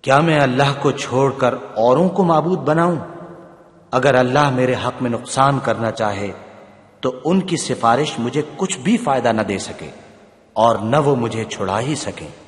क्या मैं अल्लाह को छोड़कर औरों को माबूद बनाऊं? अगर अल्लाह मेरे हक में नुकसान करना चाहे तो उनकी सिफारिश मुझे कुछ भी फायदा न दे सके और न वो मुझे छुड़ा ही सके।